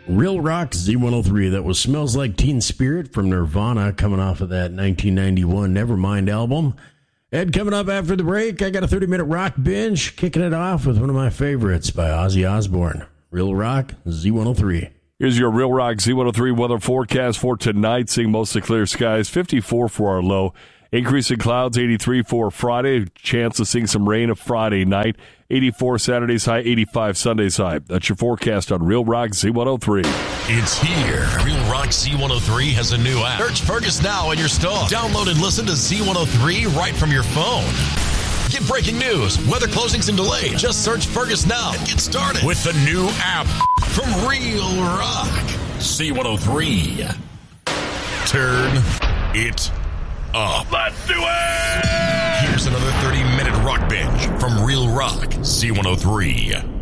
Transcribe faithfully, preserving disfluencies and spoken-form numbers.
Real Rock Z one oh three. That was Smells Like Teen Spirit from Nirvana, coming off of that nineteen ninety-one Nevermind album. And coming up after the break, I got a thirty-minute rock binge, kicking it off with one of my favorites by Ozzy Osbourne. Real Rock Z one oh three. Here's your Real Rock Z one oh three weather forecast for tonight. Seeing mostly clear skies, fifty-four for our low. Increasing clouds, eighty-three for Friday. Chance of seeing some rain of Friday night. eighty-four Saturday's high, eighty-five Sunday's high. That's your forecast on Real Rock Z one oh three. It's here. Real Rock Z one oh three has a new app. Search Fergus now in your store. Download and listen to Z one oh three right from your phone. Get breaking news, weather closings and delays. Just search Fergus now and get started with the new app from Real Rock Z one oh three. Turn it up. Let's do it! Here's another thirty-minute rock binge from Real Rock Z one oh three.